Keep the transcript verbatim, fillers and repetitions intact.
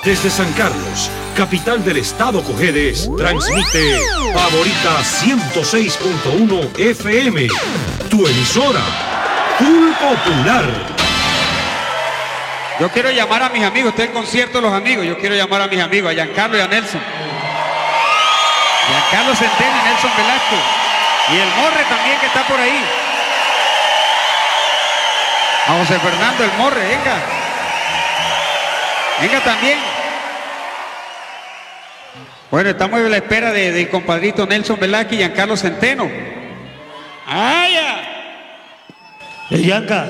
Desde San Carlos, capital del estado Cojedes, transmite Favorita ciento seis punto uno F M, tu emisora, Full Popular. Yo quiero llamar a mis amigos, está el concierto de los amigos, yo quiero llamar a mis amigos, a Giancarlo y a Nelson. Giancarlo Centeno y Nelson Velasco. Y el Morre también que está por ahí. A José Fernando el Morre, venga. Venga también. Bueno, estamos a la espera de, de compadrito Nelson Velázquez y Giancarlo Centeno. ¡Ah, ya! El Yanca.